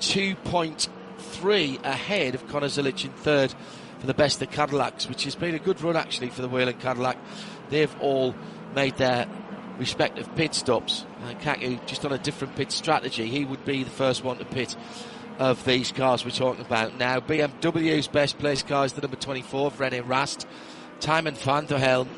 2.3 ahead of Conor Zilic in third for the best of Cadillacs, which has been a good run actually for the Whelen Cadillac. They've all made their respective pit stops. Kaku just on a different pit strategy. He would be the first one to pit of these cars we're talking about now. BMW's best placed car is the number 24, René Rast. Thymen van der Helm.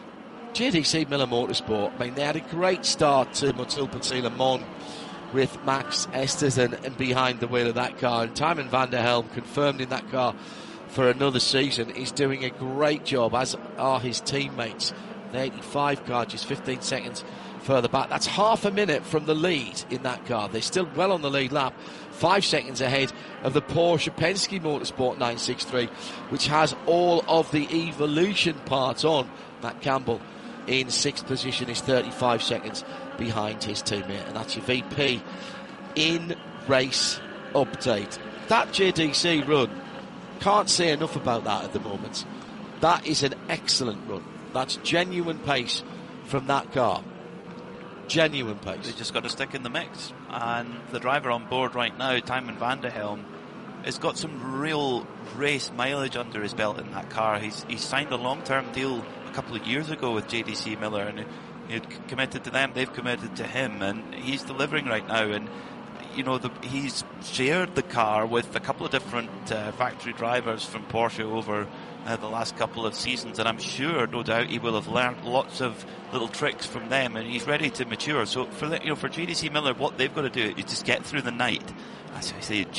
JDC Miller Motorsport, I mean, they had a great start to Motul Le Mans with Max Esterson and behind the wheel of that car. And Thymen van der Helm, confirmed in that car for another season, is doing a great job, as are his teammates. The 85 car just 15 seconds further back. That's half a minute from the lead in that car. They're still well on the lead lap, 5 seconds ahead of the Porsche Penske Motorsport 963, which has all of the Evolution parts on. Matt Campbell in 6th position is 35 seconds behind his teammate, and that's your VP in race update. That JDC run, can't say enough about that at the moment. That is an excellent run. That's genuine pace from that car. Genuine pace. They just got to stick in the mix, and the driver on board right now, Thymen van der Helm, has got some real race mileage under his belt in that car. He's signed a long-term deal a couple of years ago with JDC Miller, and he had committed to them, they've committed to him, and he's delivering right now. And you know, he's shared the car with a couple of different factory drivers from Porsche over the last couple of seasons, and I'm sure, no doubt, he will have learned lots of little tricks from them, and he's ready to mature. So for JDC Miller, what they've got to do is just get through the night. As I say,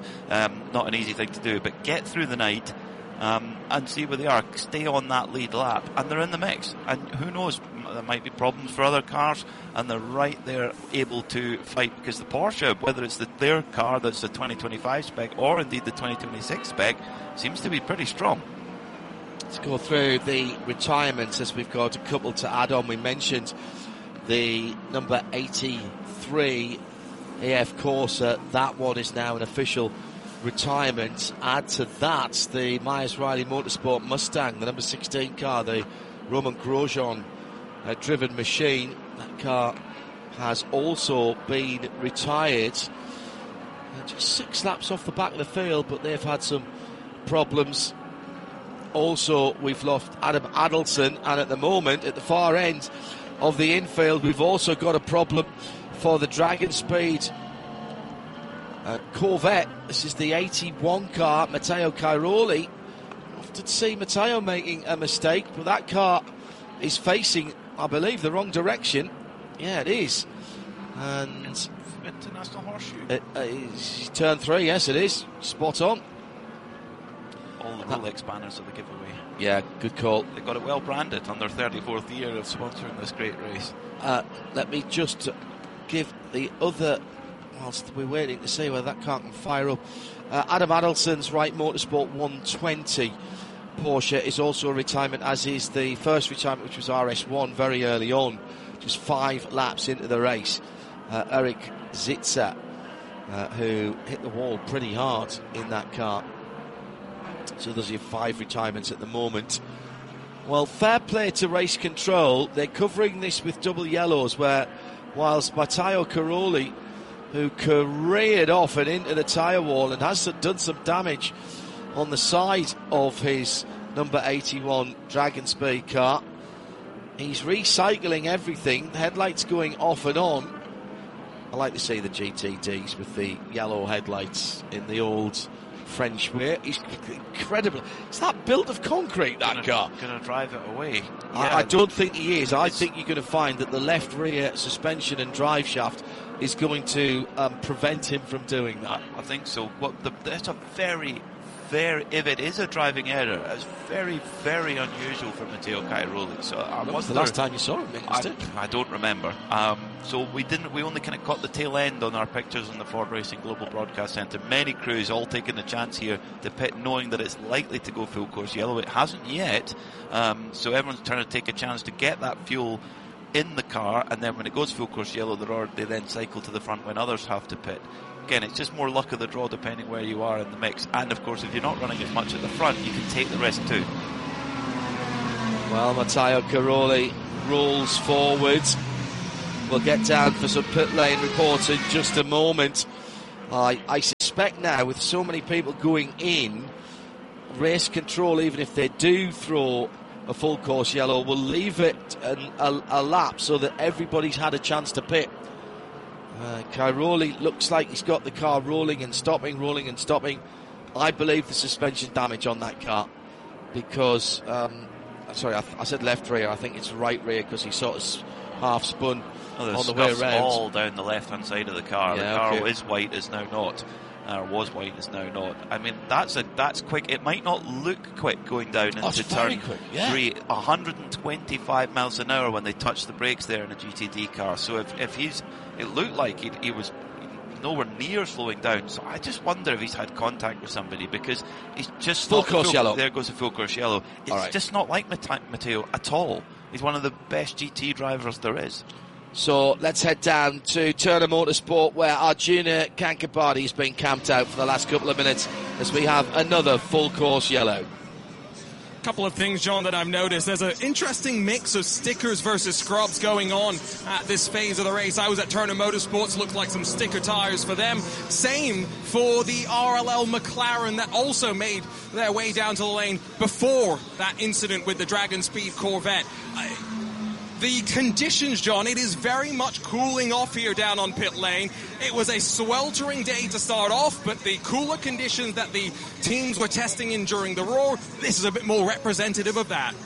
not an easy thing to do, but get through the night and see where they are. Stay on that lead lap, and they're in the mix. And who knows, there might be problems for other cars, and they're right there able to fight, because the Porsche, whether it's their car that's the 2025 spec or indeed the 2026 spec, seems to be pretty strong. Let's go through the retirements as we've got a couple to add on. We mentioned the number 83 AF Corsa. That one is now an official retirement. Add to that the Myers Riley Motorsport Mustang, the number 16 car, the Roman Grosjean driven machine. That car has also been retired. Just 6 laps off the back of the field, but they've had some problems. Also, we've lost Adam Adelson, and at the moment, at the far end of the infield, we've also got a problem for the Dragon Speed Corvette. This is the 81 car, Matteo Cairoli. Often see Matteo making a mistake, but that car is facing, I believe, the wrong direction. Yeah, it is. And International Horseshoe. Turn 3, yes, it is. Spot on. All the Rolex banners of the giveaway. Yeah, good call. They got it well branded on their 34th year of sponsoring this great race. Let me just give the other, whilst we're waiting to see whether that car can fire up. Adam Adelson's Wright Motorsport 120 Porsche is also a retirement, as is the first retirement, which was RS1 very early on, just 5 laps into the race. Eric Zitzer, who hit the wall pretty hard in that car. So there's your 5 retirements at the moment. Well, fair play to Race Control. They're covering this with double yellows, where whilst Matteo Cairoli, who careered off and into the tyre wall and has done some damage on the side of his number 81 Dragon Speed car, he's recycling everything, headlights going off and on. I like to see the GTDs with the yellow headlights in the old French way. He's incredible. It's that built of concrete, that car. Going to drive it away. I don't think he is. I think you're going to find that the left rear suspension and drive shaft is going to prevent him from doing that. I think so. That's a very, if it is a driving error, it's very, very unusual for Matteo Cairoli. So when was the last time you saw him? I don't remember. So we only kind of caught the tail end on our pictures on the Ford Racing Global Broadcast Centre. Many crews all taking the chance here to pit, knowing that it's likely to go full course yellow. It hasn't yet, so everyone's trying to take a chance to get that fuel in the car, and then when it goes full course yellow, they then cycle to the front when others have to pit. Again, it's just more luck of the draw depending where you are in the mix. And of course, if you're not running as much at the front, you can take the risk too. Well, Matteo Cairoli rolls forward. We'll get down for some pit lane reports in just a moment. I suspect now, with so many people going in, race control, even if they do throw a full course yellow, will leave it a lap so that everybody's had a chance to pit. Cairoli looks like he's got the car rolling and stopping. I believe the suspension damage on that car, because sorry, I said left rear, I think it's right rear, because he sort of half spun on the way around. All down the left hand side of the car. Yeah, the car okay. is white, is now not. Or was white, is now not. I mean, that's quick. It might not look quick going down into turn 3. 125 miles an hour when they touch the brakes there in a GTD car. So if it looked like he was nowhere near slowing down. So I just wonder if he's had contact with somebody, because he's just full course yellow. There goes the full course yellow. It's just not like Matteo at all. He's one of the best GT drivers there is. So let's head down to Turner Motorsport, where Arjuna Kankapati has been camped out for the last couple of minutes as we have another full course yellow. Couple of things, John, that I've noticed. There's an interesting mix of stickers versus scrubs going on at this phase of the race. I was at Turner Motorsports, looked like some sticker tyres for them. Same for the RLL McLaren that also made their way down to the lane before that incident with the Dragon Speed Corvette. The conditions, John, it is very much cooling off here down on pit lane. It was a sweltering day to start off, but the cooler conditions that the teams were testing in during the Roar, this is a bit more representative of that.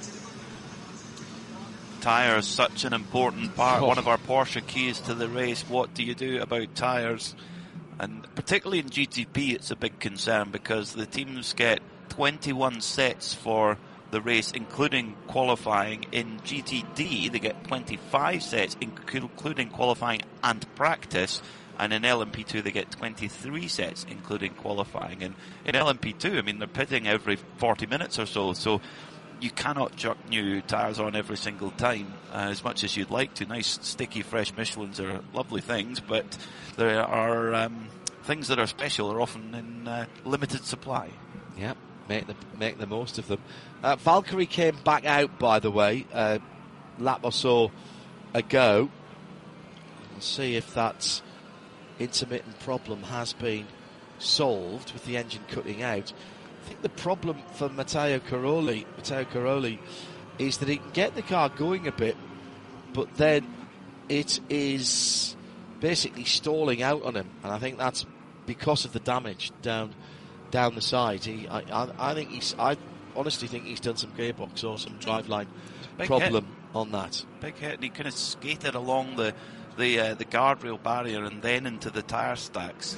Tyres, such an important part, one of our Porsche keys to the race. What do you do about tyres? And particularly in GTP, it's a big concern, because the teams get 21 sets for the race, including qualifying. In GTD, they get 25 sets, including qualifying and practice. And in LMP2, they get 23 sets, including qualifying. And in LMP2, I mean, they're pitting every 40 minutes or so. So you cannot chuck new tyres on every single time, as much as you'd like to. Nice, sticky, fresh Michelins are lovely things, but there are things that are special are often in limited supply. Yep. Make the most of them. Valkyrie came back out, by the way, a lap or so ago. We'll see if that intermittent problem has been solved with the engine cutting out. I think the problem for Matteo Cairoli is that he can get the car going a bit, but then it is basically stalling out on him, and I think that's because of the damage down the side. I honestly think he's done some gearbox or some driveline problem on that. Big hit, and he kind of skated along the guardrail barrier and then into the tyre stacks.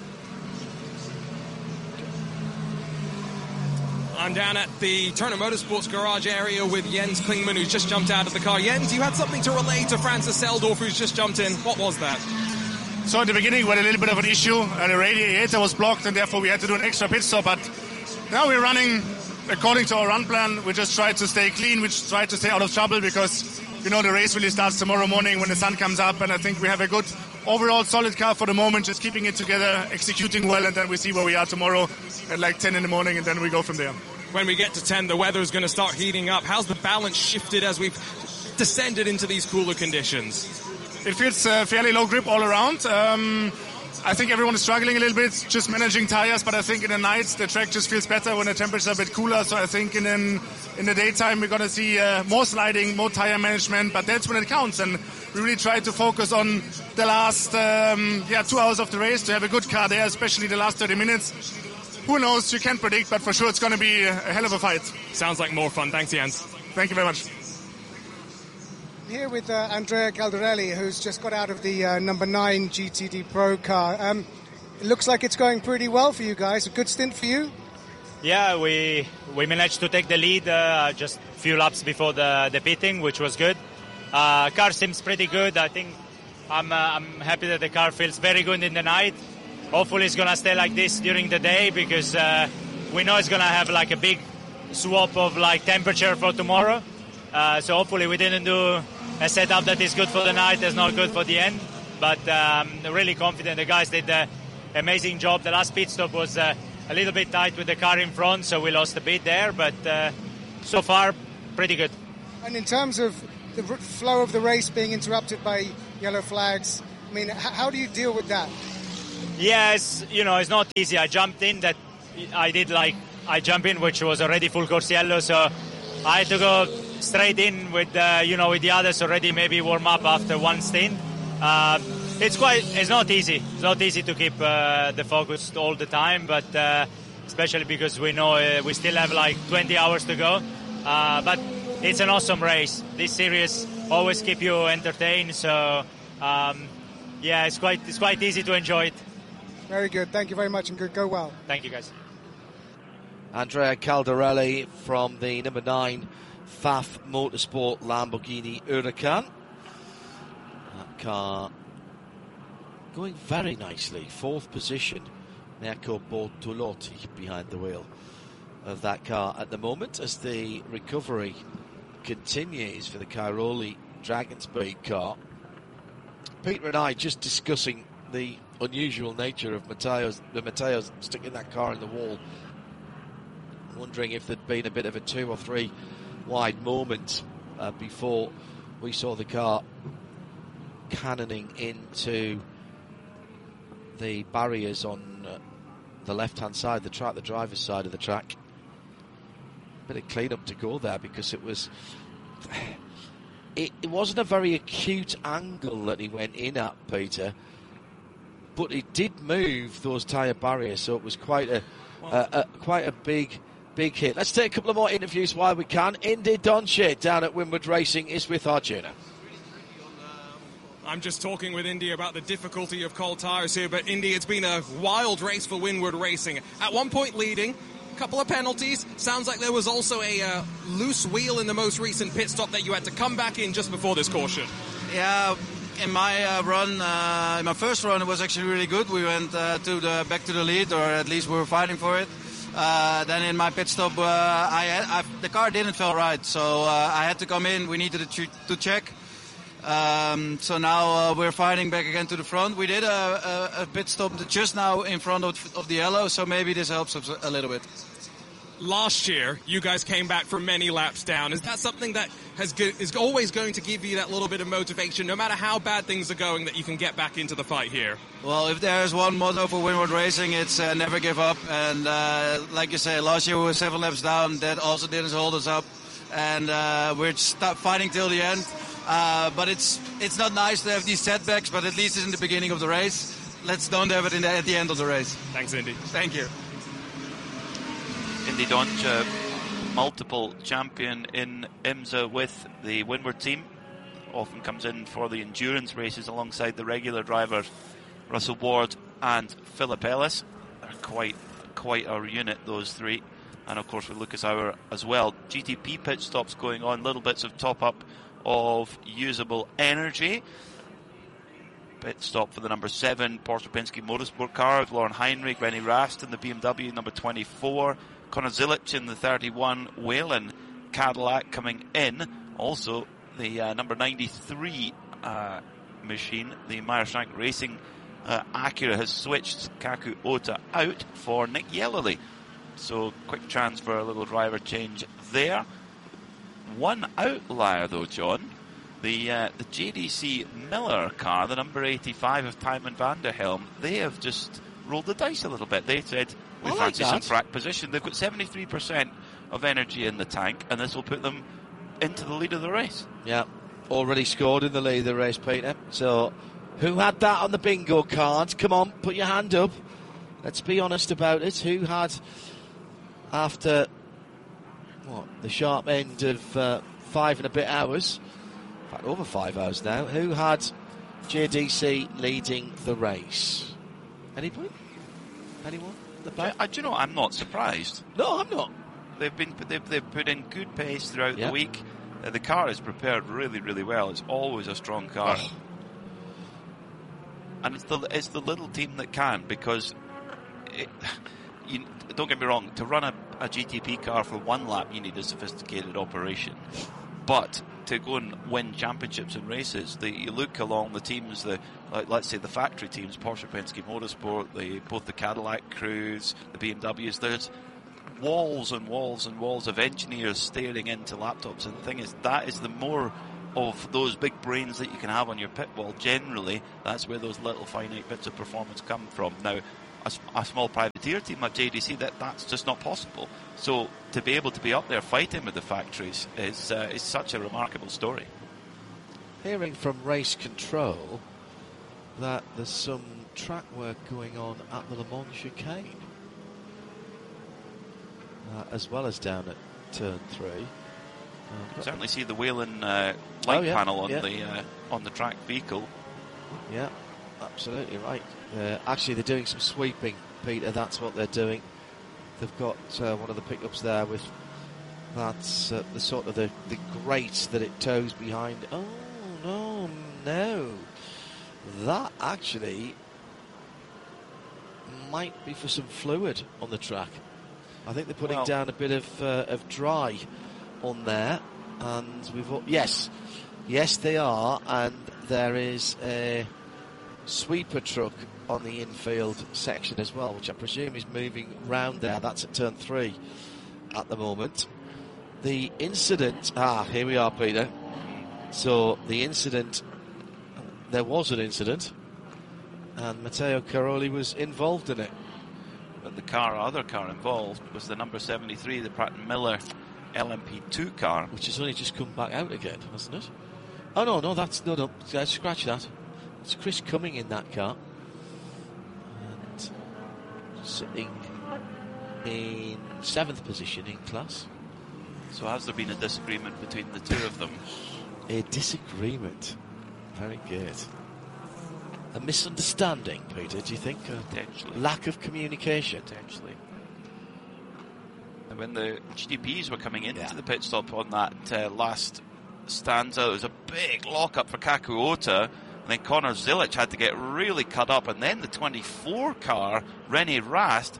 I'm down at the Turner Motorsports garage area with Jens Klingman, who's just jumped out of the car. Jens, you had something to relay to Francis Seldorf, who's just jumped in. What was that? So at the beginning we had a little bit of an issue, and the radiator was blocked, and therefore we had to do an extra pit stop. But now we're running according to our run plan. We just try to stay clean, we just try to stay out of trouble, because the race really starts tomorrow morning when the sun comes up, and I think we have a good overall solid car for the moment, just keeping it together, executing well, and then we see where we are tomorrow at like 10 in the morning, and then we go from there. When we get to 10, the weather's going to start heating up. How's the balance shifted as we've descended into these cooler conditions? It feels fairly low grip all around. I think everyone is struggling a little bit, just managing tires, but I think in the night the track just feels better when the temperatures are a bit cooler. So I think in the daytime we're going to see more sliding, more tire management, but that's when it counts. And we really try to focus on the last 2 hours of the race to have a good car there, especially the last 30 minutes. Who knows, you can't predict, but for sure it's going to be a hell of a fight. Sounds like more fun. Thanks, Jens. Thank you very much. Here with Andrea Galdarelli, who's just got out of the number 9 GTD Pro car. It looks like it's going pretty well for you guys. A good stint for you? Yeah, we managed to take the lead just a few laps before the pitting, which was good. Car seems pretty good. I think I'm happy that the car feels very good in the night. Hopefully it's going to stay like this during the day, because we know it's going to have like a big swap of like temperature for tomorrow. So hopefully we didn't do a setup that is good for the night, that's not good for the end. But I'm really confident the guys did an amazing job. The last pit stop was a little bit tight with the car in front, so we lost a bit there. But so far, pretty good. And in terms of the flow of the race being interrupted by yellow flags, I mean, how do you deal with that? Yes, it's not easy. I jumped in I jump in, which was already full course yellow, so I had to go straight in with with the others already maybe warm up after one stint. It's not easy. It's not easy to keep the focus all the time, but especially because we know we still have like 20 hours to go. But it's an awesome race. This series always keep you entertained, so it's quite easy to enjoy it. Very good. Thank you very much, and go well. Thank you, guys. Andrea Caldarelli from the number 9 Pfaff Motorsport Lamborghini Huracan. That car going very nicely. 4th position. Mirko Bortolotti behind the wheel of that car at the moment as the recovery continues for the Cairoli Dragon Speed car. Peter and I just discussing the unusual nature of Matteo sticking that car in the wall, wondering if there'd been a bit of a 2 or 3 wide moment before we saw the car cannoning into the barriers on the left-hand side of the track, the driver's side of the track. Bit of clean-up to go there because it was... It wasn't a very acute angle that he went in at, Peter, but it did move those tyre barriers, so it was quite a big hit. Let's take a couple of more interviews while we can. Indy Doncic down at Winward Racing is with Arjuna. I'm just talking with Indy about the difficulty of cold tyres here, but Indy, it's been a wild race for Winward Racing. At one point leading, a couple of penalties. Sounds like there was also a loose wheel in the most recent pit stop that you had to come back in just before this caution. Yeah, in my run, in my first run, it was actually really good. We went back to the lead, or at least we were fighting for it. Then in my pit stop, the car didn't feel right, so I had to come in. We needed to check. So now we're fighting back again to the front. We did a pit stop just now in front of the yellow, so maybe this helps us a little bit. Last year, you guys came back from many laps down. Is that something that is always going to give you that little bit of motivation, no matter how bad things are going, that you can get back into the fight here? Well, if there's one motto for Winward Racing, it's never give up. And like you say, last year we were 7 laps down. That also didn't hold us up. And we're fighting till the end. But it's not nice to have these setbacks, but at least it's in the beginning of the race. Let's don't have it at the end of the race. Thanks, Indy. Thank you. Indy Doncic, multiple champion in IMSA with the Winward team. Often comes in for the endurance races alongside the regular drivers Russell Ward and Philip Ellis. They're quite a unit, those three. And of course with Lucas Auer as well. GTP pit stops going on, little bits of top up of usable energy. Pit stop for the number 7 Porsche Penske Motorsport car with Lauren Heinrich, Rennie Rast in the BMW number 24, Conor Zilic in the 31 Whelen Cadillac coming in. Also the number 93 machine, the Meyer-Shank Racing Acura, has switched Kaku Ota out for Nick Yellowly. So quick transfer, a little driver change there. One outlier though, John, the JDC Miller car, the number 85 of Tijmen van der Helm, they have just rolled the dice a little bit. They said, we fancy some track position. They've got 73% of energy in the tank, and this will put them into the lead of the race. Yeah, already scored in the lead of the race, Peter. So, who had that on the bingo card? Come on, put your hand up. Let's be honest about it. Who had, after the sharp end of 5 and a bit hours, in fact over 5 hours now, who had JDC leading the race? Anybody? Anyone? Do you know, I'm not surprised. No, I'm not. They've put in good pace throughout the week. The car is prepared really, really well. It's always a strong car. And it's the little team that can, because don't get me wrong, to run a GTP car for 1 lap you need a sophisticated operation, but to go and win championships and races, you look along the teams, let's say the factory teams, Porsche Penske Motorsport, both the Cadillac crews, the BMWs, there's walls and walls and walls of engineers staring into laptops, and the thing is, that is the more of those big brains that you can have on your pit wall, generally, that's where those little finite bits of performance come from. Now, a small privateer team like JDC, that's just not possible. So to be able to be up there fighting with the factories is such a remarkable story. Hearing from race control that there's some track work going on at the Le Mans chicane, as well as down at turn 3. You can certainly see the Whelen light panel on the track vehicle. Yeah, absolutely right. Actually, they're doing some sweeping, Peter. That's what they're doing. They've got one of the pickups there with that's the sort of the grate that it tows behind. Oh no, that actually might be for some fluid on the track. I think they're putting down a bit of dry on there, and yes they are, and there is a sweeper truck on the infield section as well, which I presume is moving round there. That's at turn 3 at the moment. The incident, here we are, Peter. So the incident, there was an incident, and Matteo Caroli was involved in it. But the other car involved was the number 73, the Pratt & Miller LMP2 car, which has only just come back out again, hasn't it? Oh no, that's no, scratch that. It's Chris Cumming in that car, and sitting in 7th position in class. So has there been a disagreement between the two of them? A disagreement. Very good. A misunderstanding, Peter, do you think? Potentially. Lack of communication? Potentially. And when the GDPs were coming into the pit stop on that last stanza, there was a big lock-up for Kakuota, and then Connor Zilic had to get really cut up, and then the 24 car, René Rast,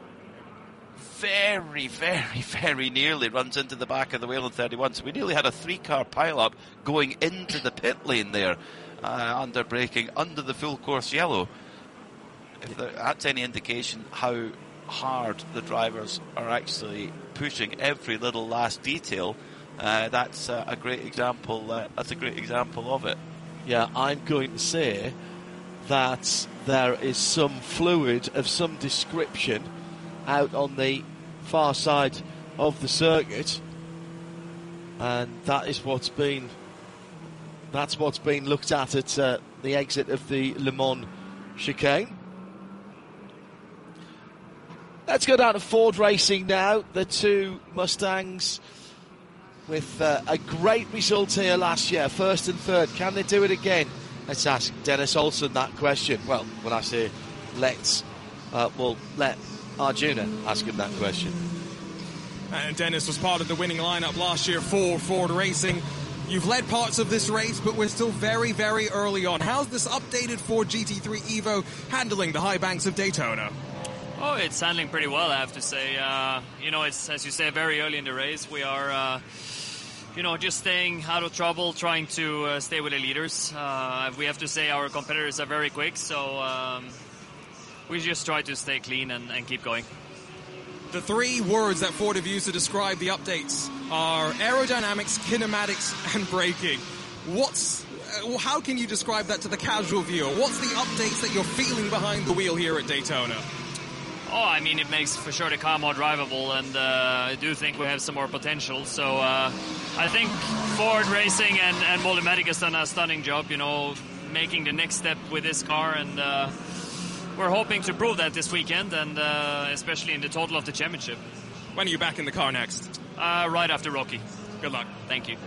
very, very, very nearly runs into the back of the Whelen 31. So we nearly had a 3-car pile-up going into the pit lane there, under braking, under the full course yellow. If that's any indication how hard the drivers are actually pushing every little last detail, that's a great example. That's a great example of it. Yeah, I'm going to say that there is some fluid of some description out on the far side of the circuit, and that's what's been looked at the exit of the Le Mans chicane. Let's go down to Ford Racing now. The two Mustangs with a great result here last year, 1st and 3rd. Can they do it again? Let's ask Dennis Olsen that question. Well, when I say let's, we'll let Arjuna ask him that question. And Dennis was part of the winning lineup last year for Ford Racing. You've led parts of this race, but we're still very, very early on. How's this updated Ford GT3 Evo handling the high banks of Daytona? Oh, it's handling pretty well, I have to say. It's, as you say, very early in the race. We are, just staying out of trouble, trying to stay with the leaders. We have to say our competitors are very quick, so we just try to stay clean and keep going. The 3 words that Ford have used to describe the updates are aerodynamics, kinematics, and braking. How can you describe that to the casual viewer? What's the updates that you're feeling behind the wheel here at Daytona? Oh, I mean, it makes for sure the car more drivable, and I do think we have some more potential. So I think Ford Racing and Molymatic has done a stunning job, making the next step with this car, and we're hoping to prove that this weekend, and especially in the total of the championship. When are you back in the car next? Right after Rocky. Good luck. Thank you.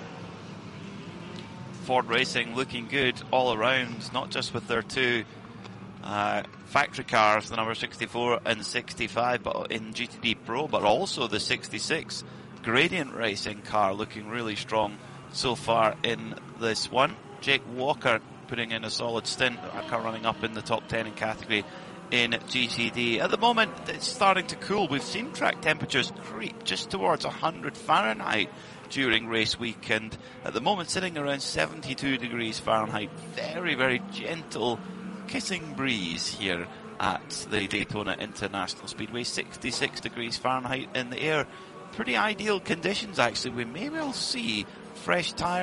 Ford Racing looking good all around, not just with their 2 factory cars, the number 64 and 65, but in GTD Pro, but also the 66 Gradient Racing car looking really strong so far in this one. Jake Walker putting in a solid stint, a car running up in the top 10 in category in GTD. At the moment, it's starting to cool. We've seen track temperatures creep just towards 100 Fahrenheit during race week, and at the moment sitting around 72 degrees Fahrenheit. Very, very gentle kissing breeze here at the Daytona International Speedway. 66 degrees Fahrenheit in the air. Pretty ideal conditions, actually. We may well see fresh tyres,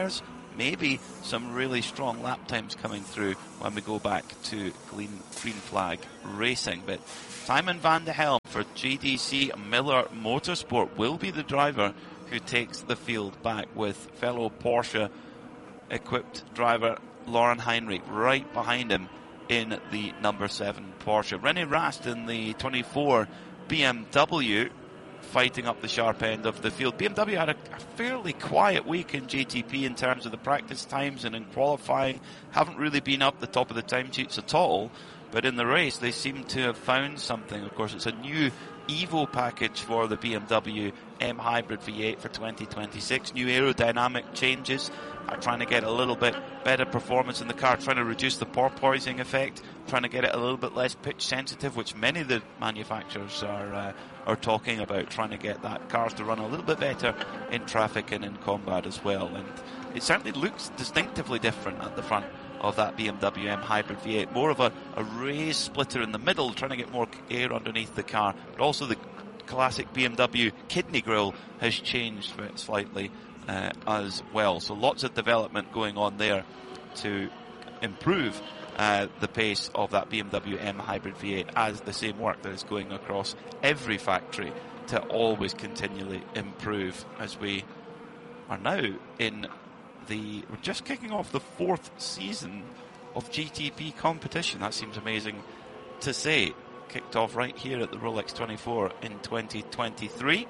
maybe some really strong lap times coming through when we go back to green flag racing. But Simon van de Helm for GDC Miller Motorsport will be the driver who takes the field back, with fellow Porsche equipped driver Lauren Heinrich right behind him in the number 7 Porsche. René Rast in the 24 BMW fighting up the sharp end of the field. BMW had a fairly quiet week in GTP in terms of the practice times, and in qualifying haven't really been up the top of the timesheets at all, but in the race they seem to have found something. Of course, it's a new Evo package for the BMW M Hybrid V8 for 2026. New aerodynamic changes are trying to get a little bit better performance in the car, trying to reduce the porpoising effect, trying to get it a little bit less pitch sensitive, which many of the manufacturers are talking about, trying to get that cars to run a little bit better in traffic and in combat as well. And it certainly looks distinctively different at the front of that BMW M Hybrid V8. More of a raised splitter in the middle, trying to get more air underneath the car, but also the classic BMW kidney grille has changed slightly as well. So lots of development going on there to improve the pace of that BMW M Hybrid V8, as the same work that is going across every factory to always continually improve, as we are now in we're just kicking off the 4th season of GTP competition. That seems amazing to say. Kicked off right here at the Rolex 24 in 2023.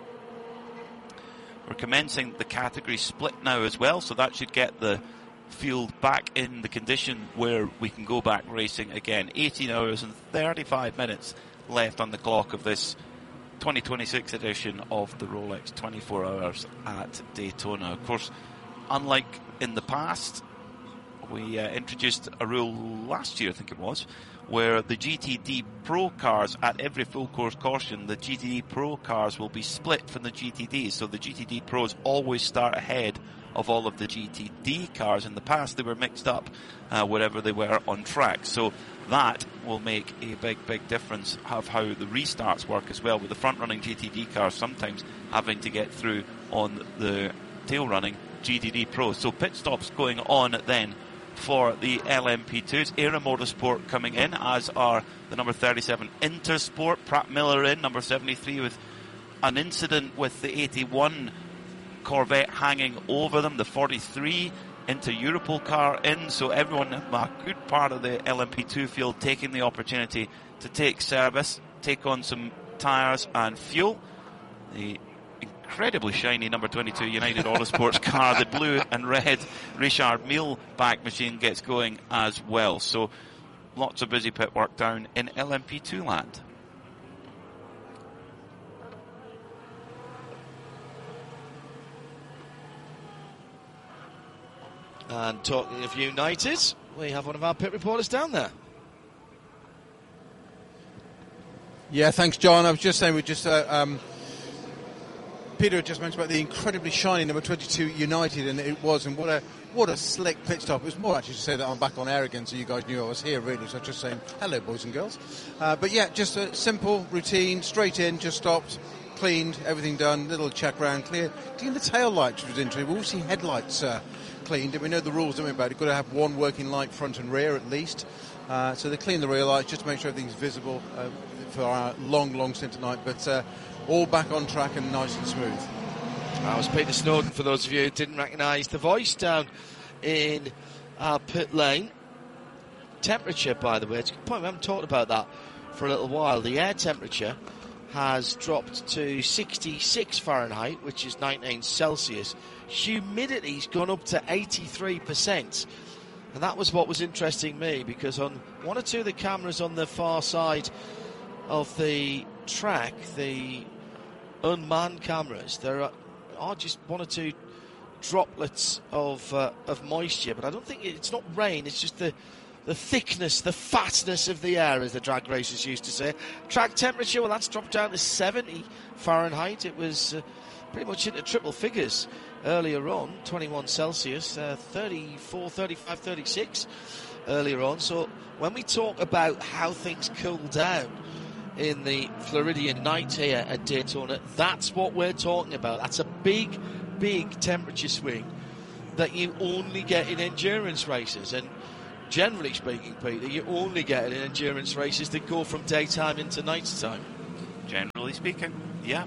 We're commencing the category split now as well, so that should get the field back in the condition where we can go back racing again. 18 hours and 35 minutes left on the clock of this 2026 edition of the Rolex 24 Hours at Daytona. Of course, unlike in the past, we introduced a rule last year, I think it was, where the GTD Pro cars, at every full course caution, the GTD Pro cars will be split from the GTDs. So the GTD Pros always start ahead of all of the GTD cars. In the past, they were mixed up wherever they were on track. So that will make a big difference of how the restarts work as well, with the front-running GTD cars sometimes having to get through on the tail-running GTD Pro. So pit stops going on then for the LMP2s. Era Motorsport coming in, as are the number 37 Intersport. Pratt Miller in, number 73, with an incident with the 81 Corvette hanging over them. The 43 into Europol car in, so everyone, a good part of the LMP2 field, taking the opportunity to take service, take on some tyres and fuel. The incredibly shiny number 22 United Autosports car, the blue and red Richard Mille back machine, gets going as well. So lots of busy pit work down in LMP2 land. And talking of United, we have one of our pit reporters down there. Yeah, thanks, John. I was just saying, Peter just mentioned about the incredibly shiny number 22 United, and it was, and what a slick pit stop. It was more actually to say that I'm back on air again, so you guys knew I was here, really. So just saying hello, boys and girls. But yeah, just a simple routine, straight in, just stopped, cleaned, everything done, little check round, cleaned the tail lights, which was interesting. We all see headlights cleaned, and we know the rules, don't we, about it? You've got to have one working light front and rear at least. So they clean the rear lights just to make sure everything's visible for our long stint tonight. But all back on track and nice and smooth. That was Peter Snowden, for those of you who didn't recognise the voice, down in our pit lane. Temperature, by the way, it's a good point, we haven't talked about that for a little while. The air temperature has dropped to 66 Fahrenheit, which is 19 Celsius. Humidity's gone up to 83%. And that was what was interesting me, because on one or two of the cameras on the far side of the track, the unmanned cameras, there are just one or two droplets of moisture, but I don't think it's not rain, it's just the thickness, the fatness of the air, as the drag racers used to say. Track temperature, well, that's dropped down to 70 Fahrenheit. It was pretty much into triple figures earlier on, 21 Celsius, 34, 35, 36 earlier on. So when we talk about how things cool down in the Floridian night here at Daytona, that's what we're talking about. That's a big temperature swing that you only get in endurance races. And generally speaking, Peter, you only get it in endurance races that go from daytime into nighttime. Generally speaking, yeah.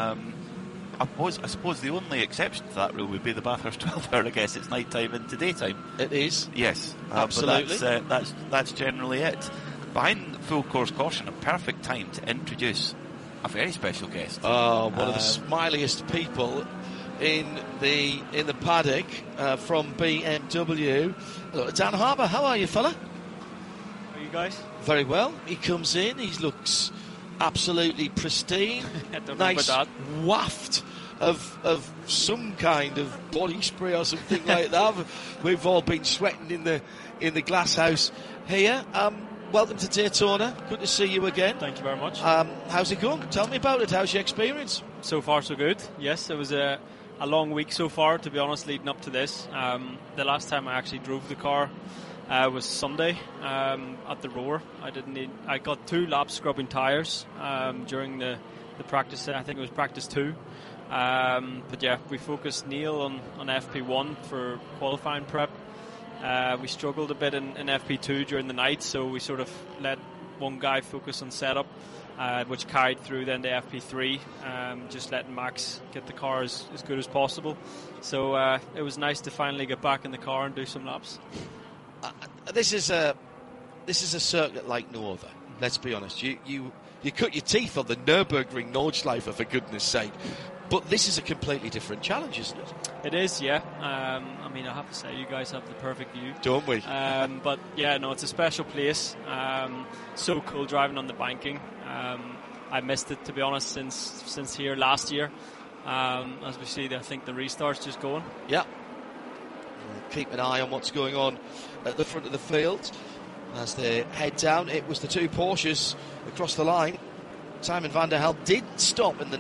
I suppose the only exception to that rule would be the Bathurst 12 hour. I guess it's nighttime into daytime. It is. Yes, absolutely. But that's generally it. Behind full course caution, a perfect time to introduce a very special guest. One of the smiliest people in the paddock from BMW. Hello, Dan Harbour. How are you, fella? How are you guys? Very well. He comes in. He looks absolutely pristine. Nice waft of some kind of body spray or something like that. We've all been sweating in the glass house here. Welcome to Daytona. Good to see you again. Thank you very much. How's it going? Tell me about it. How's your experience? So far, so good. Yes, it was a long week so far, to be honest, leading up to this. The last time I actually drove the car was Sunday at the Roar. I got 2 laps scrubbing tyres during the practice. I think it was practice 2. But yeah, we focused Neil on FP1 for qualifying prep. We struggled a bit in FP2 during the night, so we sort of let one guy focus on setup, which carried through then to FP3, just letting Max get the car as good as possible. So it was nice to finally get back in the car and do some laps. This is a circuit like no other. Let's be honest. You cut your teeth on the Nürburgring Nordschleife, for goodness sake. But this is a completely different challenge, isn't it? It is, yeah. I mean, I have to say, you guys have the perfect view. Don't we? But yeah, no, it's a special place. So cool driving on the banking. I missed it, to be honest, since here last year. As we see, I think the restart's just going. Yeah. We'll keep an eye on what's going on at the front of the field as they head down. It was the 2 Porsches across the line. Simon van der Helm did stop in the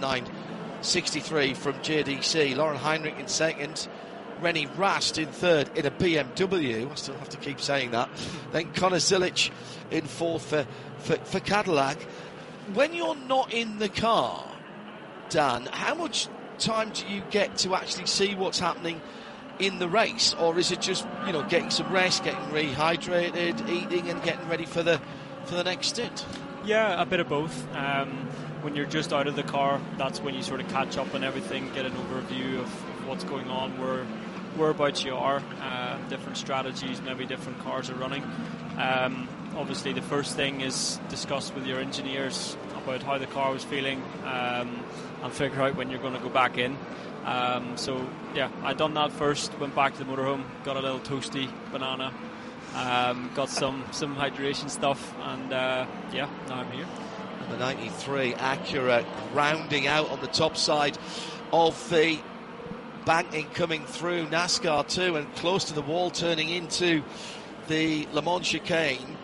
963 from JDC. Lauren Heinrich in second. Rennie Rast in third in a BMW. I still have to keep saying that. Then Conor Zilic in fourth for Cadillac. When you're not in the car, Dan, how much time do you get to actually see what's happening in the race? Or is it just, getting some rest, getting rehydrated, eating and getting ready for the next stint? Yeah, a bit of both. When you're just out of the car, that's when you sort of catch up on everything, get an overview of what's going on, whereabouts you are, different strategies, maybe different cars are running. Obviously, the first thing is discuss with your engineers about how the car was feeling and figure out when you're going to go back in. So, yeah, I done that first, went back to the motorhome, got a little toasty banana, got some hydration stuff, and yeah, now I'm here. And the 93 Acura rounding out on the top side of the banking coming through NASCAR 2 and close to the wall, turning into the Le Mans chicane.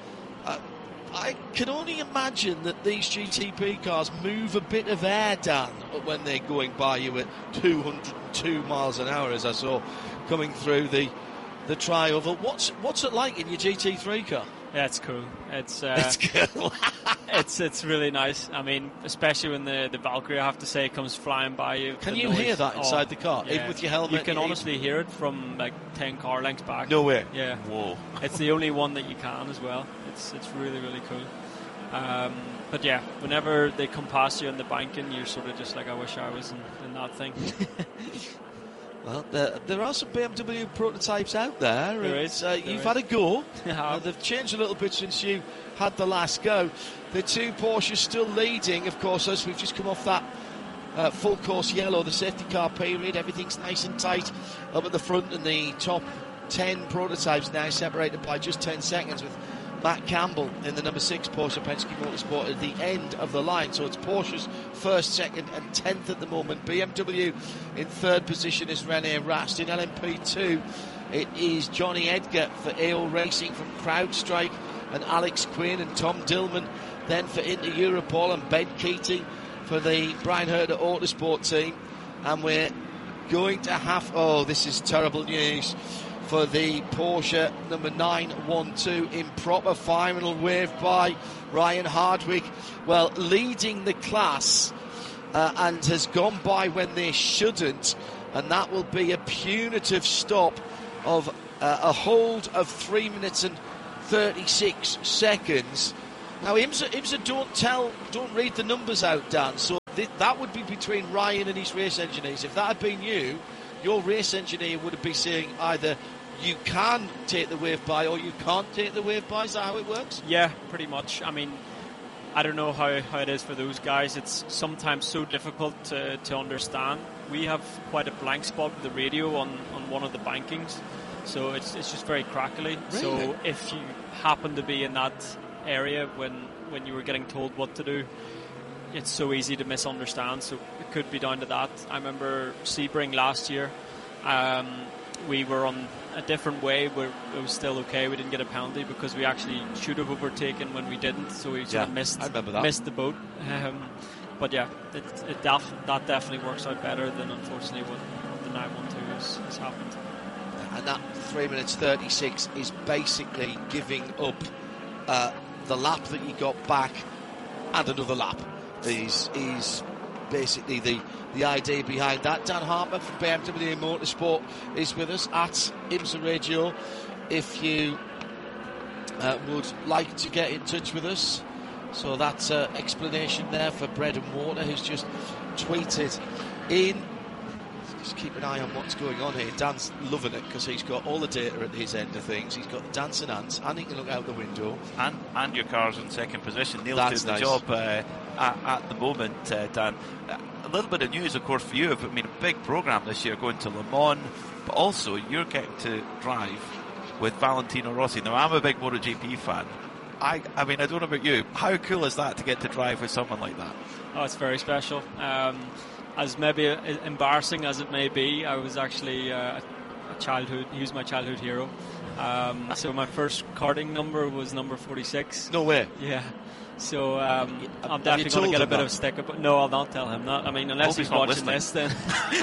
I can only imagine that these GTP cars move a bit of air, Dan, when they're going by you at 202 miles an hour, as I saw coming through the tri-oval. What's it like in your GT3 car? Yeah, it's cool. It's cool. it's really nice. I mean, especially when the Valkyrie, I have to say, comes flying by you. Can you hear that inside the car, even with your helmet? You can honestly hear it from like 10 car lengths back. No way. Yeah. Whoa. It's the only one that you can as well. It's really, really cool. But yeah, whenever they come past you in the banking, you're sort of just like, I wish I was in that thing. Well, there are some BMW prototypes out there. There is. You've had a go. Yeah. They've changed a little bit since you had the last go. The 2 Porsches still leading, of course, as we've just come off that full course yellow, the safety car period. Everything's nice and tight up at the front, and the top 10 prototypes now separated by just 10 seconds, with Matt Campbell in the number 6 Porsche Penske Motorsport at the end of the line. So it's Porsche's first, second and 10th at the moment. BMW in third position is Rennie Rast. In LMP2 it is Johnny Edgar for AO Racing from CrowdStrike, and Alex Quinn and Tom Dillman then for Inter Europol, and Ben Keating for the Brian Herter Autosport team. And we're going to have, this is terrible news for the Porsche number 912, improper final wave by Ryan Hardwick. Well, leading the class and has gone by when they shouldn't. and that will be a punitive stop of a hold of 3 minutes and 36 seconds. Now, IMSA don't read the numbers out, Dan, so that would be between Ryan and his race engineers. If that had been you, your race engineer would have been saying either you can take the wave by or you can't take the wave by. Is that how it works? Yeah, pretty much. I mean, I don't know how it is for those guys. It's sometimes so difficult to understand. We have quite a blank spot with the radio on one of the bankings, so it's just very crackly. Really? So if you happen to be in that area when you were getting told what to do, it's so easy to misunderstand. So it could be down to that. I remember Sebring last year. We were on a different way where it was still okay. We didn't get a penalty because we actually should have overtaken when we didn't, so we sort of missed the boat. But yeah, that definitely works out better than unfortunately what the 912 has happened. And that 3 minutes 36 is basically giving up the lap that you got back and another lap. Is basically the idea behind that. Dan Hartman from BMW Motorsport is with us at IMSA Radio. If you would like to get in touch with us, so that's an explanation there for Bread and Water, who's just tweeted in. Just keep an eye on what's going on here. Dan's loving it because he's got all the data at his end of things. He's got the dancing ants, and he can look out the window. And your car's in second position. Neil's That's doing the nice. job at the moment, Dan. A little bit of news, of course, for you. I mean, a big programme this year going to Le Mans, but also you're getting to drive with Valentino Rossi. Now, I'm a big MotoGP fan. I mean, I don't know about you. How cool is that to get to drive with someone like that? Oh, it's very special. As maybe embarrassing as it may be, I was actually he was my childhood hero. So my first karting number was number 46. No way. Yeah. So I'm definitely going to get a bit of a sticker, but no, I'll not tell him that. I mean, unless he's watching this, then.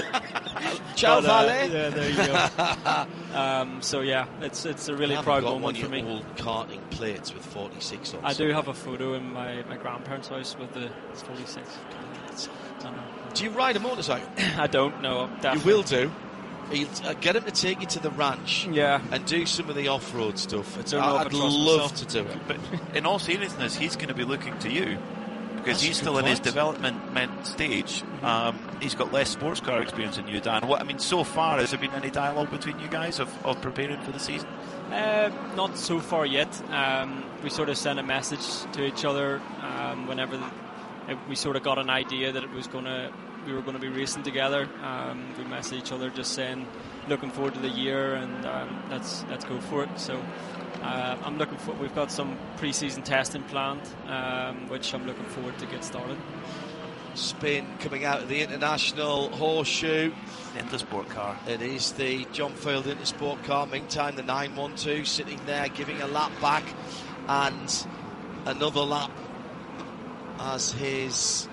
Ciao, Vale. Yeah, there you go. So yeah, it's a really proud moment for me. Old karting plates with 46 on. I do have a photo in my grandparents' house with the 46. Do you ride a motorcycle? I don't know. You will do. He'll get him to take you to the ranch, and do some of the off-road stuff. I'd love to do it. But in all seriousness, he's going to be looking to you because he's still in his development stage. He's got less sports car experience than you, Dan. I mean, so far, has there been any dialogue between you guys of preparing for the season? Not so far yet. We sort of sent a message to each other whenever we sort of got an idea that we were going to be racing together. We messaged each other just saying, looking forward to the year, and let's go for it. So I'm looking for. We've got some pre-season testing planned, which I'm looking forward to get started. Spin coming out of the International Horseshoe. Intersport car. It is the John Field Intersport car. Meantime, the 912 sitting there giving a lap back, and another lap as his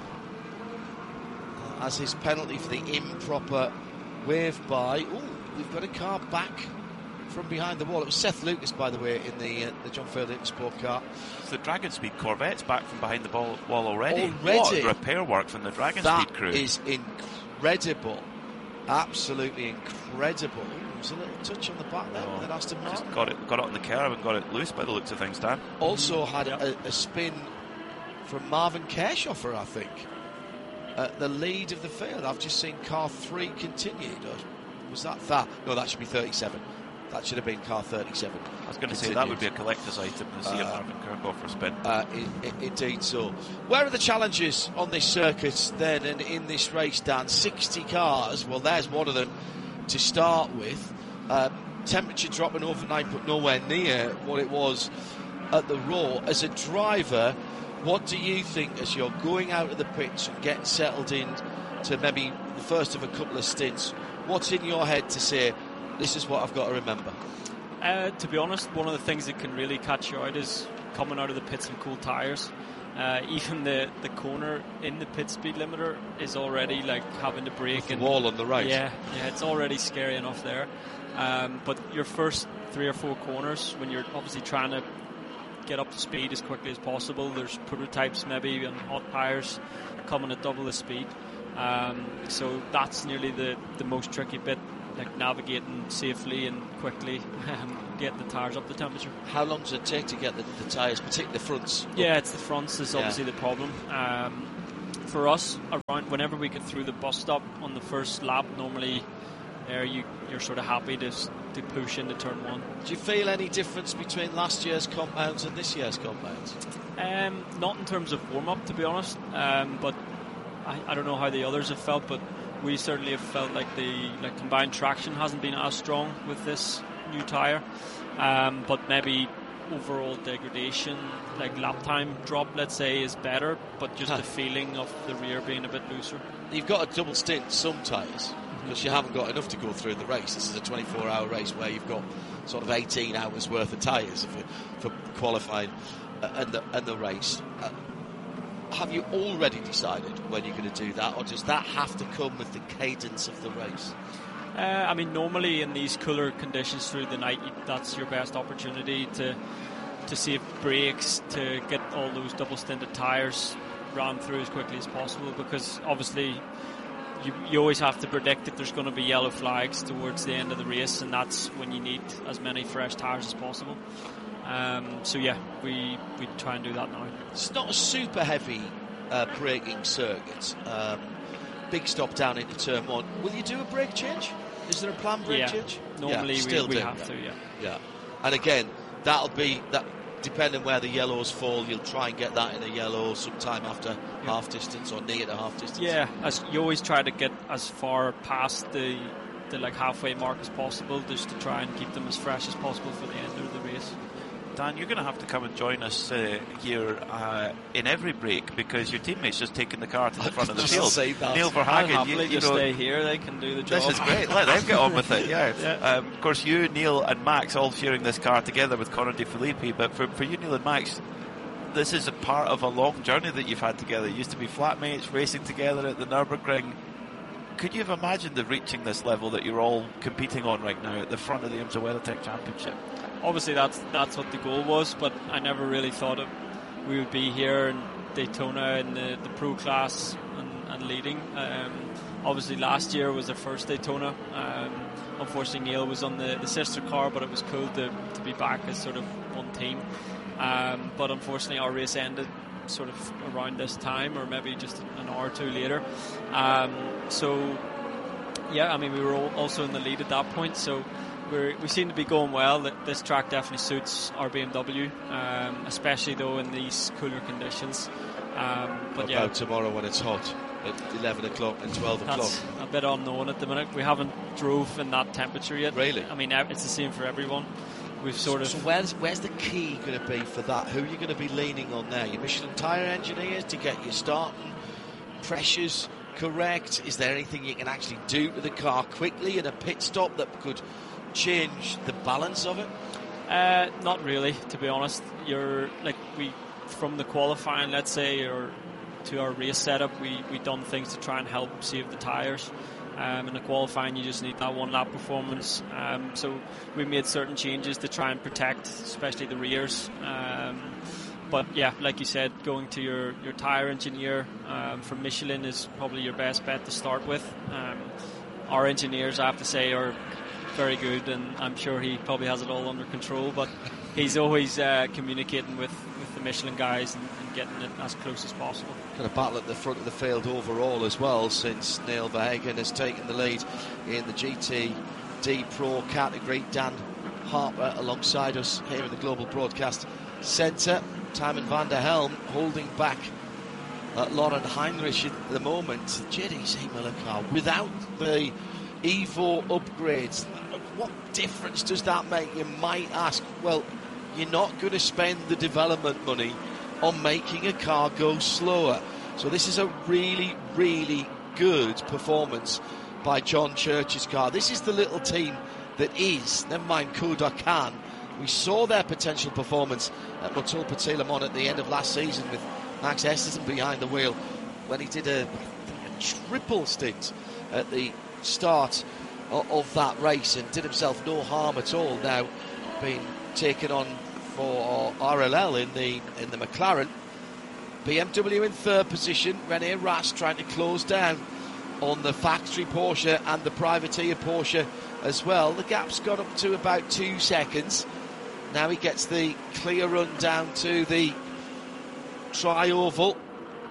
penalty for the improper wave by. Ooh, we've got a car back from behind the wall. It was Seth Lucas, by the way, in the John Field Intersport car. It's the Dragon Speed Corvette's back from behind the wall already. What repair work from the Dragon Speed crew. That is incredible. Absolutely incredible. Ooh, there's a little touch on the back there with Aston Martin. Just got it on the curb and got it loose by the looks of things, Dan. Also had a spin from Marvin Kirchhofer, I think, at the lead of the field. I've just seen car 3 continued. Or was that? No, that should be 37. That should have been car 37. I was going to say that would be a collector's item to see a Marvin Kirchhofer spin. Indeed so. Where are the challenges on this circuit then and in this race, Dan? 60 cars. Well, there's one of them to start with. Temperature dropping overnight, but nowhere near what it was at the Raw. As a driver, what do you think as you're going out of the pits and getting settled in to maybe the first of a couple of stints? What's in your head to say, this is what I've got to remember? To be honest, one of the things that can really catch you out is coming out of the pits in cold tyres. Even the corner in the pit speed limiter is already like having to brake. The wall on the right. Yeah, it's already scary enough there. But your first 3 or 4 corners, when you're obviously trying to get up to speed as quickly as possible, there's prototypes maybe on hot tyres coming at double the speed. So that's nearly the most tricky bit, like navigating safely and quickly, getting the tyres up the temperature. How long does it take to get the tyres, particularly the fronts? Yeah, it's the fronts is obviously the problem. For us, around whenever we get through the bus stop on the first lap, normally there you're sort of happy to push into turn 1. Do you feel any difference between last year's compounds and this year's compounds? Not in terms of warm-up, to be honest, but I don't know how the others have felt, but we certainly have felt like the combined traction hasn't been as strong with this new tyre, but maybe overall degradation, like lap time drop, let's say, is better, but just the feeling of the rear being a bit looser. You've got a double stint some tyres, because you haven't got enough to go through the race. This is a 24-hour race where you've got sort of 18 hours worth of tyres for qualifying and the race. Have you already decided when you're going to do that, or does that have to come with the cadence of the race? I mean, normally in these cooler conditions through the night, that's your best opportunity to save brakes, to get all those double-stinted tyres ran through as quickly as possible, because obviously you always have to predict that there's going to be yellow flags towards the end of the race, and that's when you need as many fresh tyres as possible. So yeah, we try and do that now. It's not a super heavy braking circuit. Big stop down into turn 1. Will you do a brake change? Is there a planned brake change? Normally we have to. Yeah. And again, that'll be that. Depending where the yellows fall, you'll try and get that in a yellow sometime after half distance or near to half distance. Yeah, as you always try to get as far past the like halfway mark as possible, just to try and keep them as fresh as possible for the end of the race. Dan, you're going to have to come and join us here in every break, because your teammate's just taking the car to the front of the field. Neil Verhagen, I'll happily just stay here. They can do the job. This is great. Let them get on with it. Yeah. Of course, you, Neil, and Max all sharing this car together with Conor De Filippi. But for you, Neil and Max, this is a part of a long journey that you've had together. You used to be flatmates, racing together at the Nürburgring. Could you have imagined reaching this level that you're all competing on right now at the front of the IMSA WeatherTech Championship? Obviously that's what the goal was, but I never really thought we would be here in Daytona in the pro class and leading. Obviously last year was their first Daytona. Unfortunately Neil was on the sister car, but it was cool to be back as sort of one team. But unfortunately our race ended sort of around this time, or maybe just an hour or two later. So yeah, I mean, we were also in the lead at that point, so we seem to be going well. This track definitely suits our BMW, especially though in these cooler conditions. But yeah, about tomorrow when it's hot at 11 o'clock and 12 o'clock. That's a bit unknown at the minute. We haven't drove in that temperature yet. Really? I mean, it's the same for everyone. We've sort of. So where's the key going to be for that? Who are you going to be leaning on there? Your Michelin tyre engineers to get your starting pressures correct? Is there anything you can actually do to the car quickly in a pit stop that could change the balance of it? Not really, to be honest. From the qualifying, let's say, or to our race setup, we done things to try and help save the tyres. In the qualifying, you just need that one lap performance. So we made certain changes to try and protect, especially the rears. But yeah, like you said, going to your tyre engineer from Michelin is probably your best bet to start with. Our engineers, I have to say, are very good, and I'm sure he probably has it all under control, but he's always communicating with the Michelin guys and getting it as close as possible. Kind of battle at the front of the field overall as well, since Neil Verhagen has taken the lead in the GTD Pro category. Dan Harper alongside us here in the Global Broadcast Centre. Thymen van der Helm holding back Lauren Heinrich at the moment. JDC Miller car without the Evo upgrades. What difference does that make? You might ask. Well, you're not going to spend the development money on making a car go slower. So this is a really, really good performance by John Church's car. This is the little team that is, never mind Koda Khan. We saw their potential performance at Motul Petit Le Mans at the end of last season with Max Esterson behind the wheel when he did a triple stint at the start of that race and did himself no harm at all. Now being taken on for RLL in the McLaren. BMW in third position. René Rast trying to close down on the factory Porsche and the privateer Porsche as well. The gap's got up to about 2 seconds. Now he gets the clear run down to the tri-oval.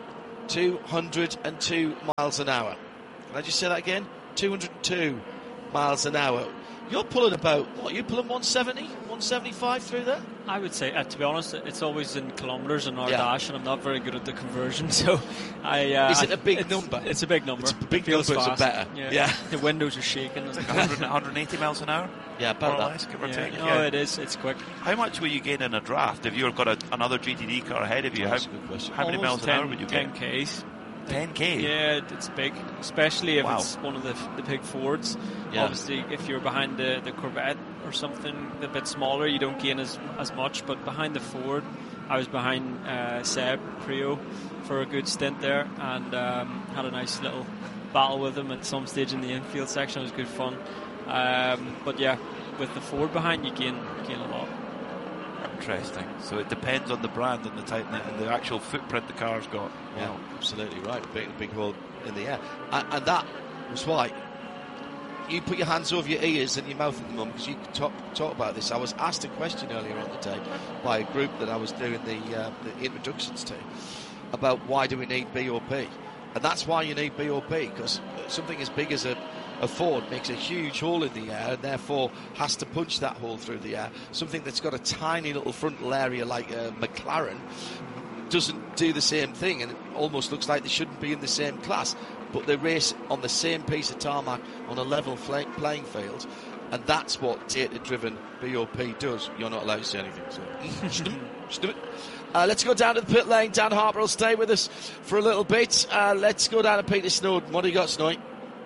202 miles an hour. Can I just say that again? 202 miles an hour. You're pulling about, what, you're pulling 170, 175 through there? I would say, to be honest, it's always in kilometres in our dash, and I'm not very good at the conversion, so Is it a big number? It's a big number. It's big numbers are better. Yeah. The windows are shaking. It's like 180 miles an hour? Yeah, about that. Give or take. No, it is. It's quick. How much will you gain in a draft if you've got another GTD car ahead of you? That's a good question. How many miles an hour would you get? 10 Ks. 10k? Yeah, it's big, especially if it's one of the big Fords. Yeah. Obviously, if you're behind the Corvette or something a bit smaller, you don't gain as much. But behind the Ford, I was behind Seb Prio for a good stint there, and had a nice little battle with him at some stage in the infield section. It was good fun. But yeah, with the Ford behind, you gain a lot. Interesting. So it depends on the brand and the type and the actual footprint the car's got. Yeah, absolutely right. Big hole in the air, and that was why you put your hands over your ears and your mouth at the moment, because you could talk about this. I was asked a question earlier on the day by a group that I was doing the introductions to about why do we need BOP, and that's why you need BOP, because something as big as a Ford makes a huge hole in the air and therefore has to punch that hole through the air. Something that's got a tiny little frontal area like a McLaren doesn't do the same thing, and it almost looks like they shouldn't be in the same class, but they race on the same piece of tarmac on a level playing field, and that's what data-driven BOP does. You're not allowed to say anything, so just do it. Let's go down to the pit lane. Dan Harper will stay with us for a little bit. Let's go down to Peter Snowden. What do you got, Snowy?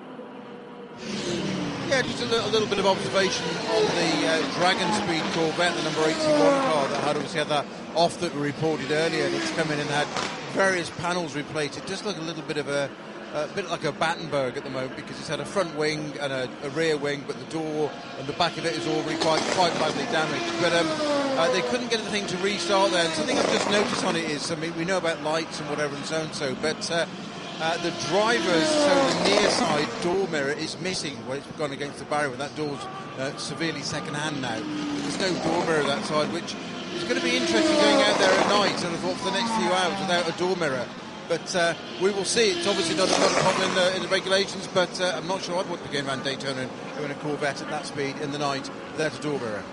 Yeah, just a little bit of observation on the Dragon Speed Corvette, the number 81 car that had obviously had that off that we reported earlier, and it's come in and had various panels replaced. It just looked a little bit of a bit like a Battenberg at the moment, because it's had a front wing and a rear wing, but the door and the back of it is already quite badly damaged. But they couldn't get the thing to restart there. And something I've just noticed on it is, I mean, we know about lights and whatever and so and so, but the driver's, so the near side door mirror is missing where it's gone against the barrier, and that door's severely second-hand now. There's no door mirror that side, which is going to be interesting going out there at night, and I thought for the next few hours without a door mirror. But we will see. It's obviously not a problem in the regulations, but I'm not sure I'd want to be going around Daytona and doing a Corvette at that speed in the night without a door mirror.